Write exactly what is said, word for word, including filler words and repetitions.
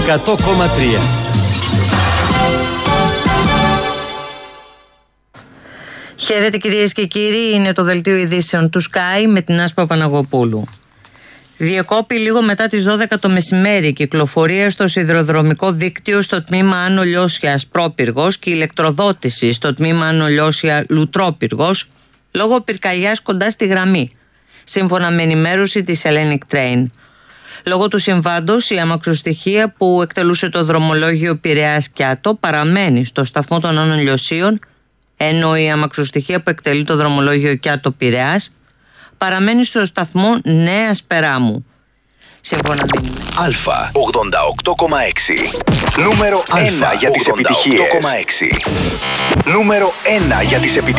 εκατό κόμμα τρία. Χαίρετε κυρίες και κύριοι, είναι το δελτίο ειδήσεων του Sky με την Άσπα Παναγοπούλου. Διεκόπη λίγο μετά τις δώδεκα το μεσημέρι κυκλοφορία στο σιδηροδρομικό δίκτυο στο τμήμα Άνω Λιώσια Πρόπυργος και ηλεκτροδότηση στο τμήμα Άνω Λιώσια Λουτρόπυργος λόγω πυρκαγιάς κοντά στη γραμμή, σύμφωνα με ενημέρωση της Hellenic Train. Λόγω του συμβάντος, η αμαξοστοιχεία που εκτελούσε το δρομολόγιο Πειραιάς-Κιάτο παραμένει στο σταθμό των Άνω Λιωσίων, ενώ η αμαξοστοιχεία που εκτελεί το δρομολόγιο Κιάτο-Πειραιάς παραμένει στο σταθμό Νέας Περάμου. Σύμφωνα με Αλφα ογδόντα οκτώ κόμμα έξι. Νούμερο ένα για τις επιτυχίες. Νούμερο ένα για τις επιτυχίες.